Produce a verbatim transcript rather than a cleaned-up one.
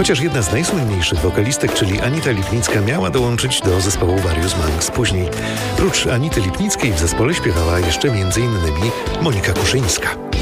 Chociaż jedna z najsłynniejszych wokalistek, czyli Anita Lipnicka, miała dołączyć do zespołu Various Monks później. Prócz Anity Lipnickiej w zespole śpiewała jeszcze między innymi Monika Kuszyńska.